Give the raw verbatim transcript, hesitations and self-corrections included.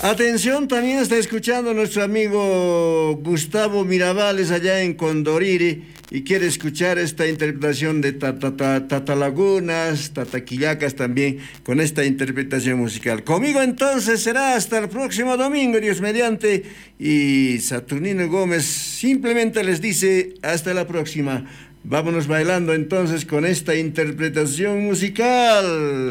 Atención, también está escuchando nuestro amigo Gustavo Mirabales allá en Condoriri y quiere escuchar esta interpretación de Tata, Tata, Tata Lagunas, Tataquillacas también con esta interpretación musical. Conmigo entonces será hasta el próximo domingo, Dios mediante, y Saturnino Gómez simplemente les dice hasta la próxima. Vámonos bailando entonces con esta interpretación musical.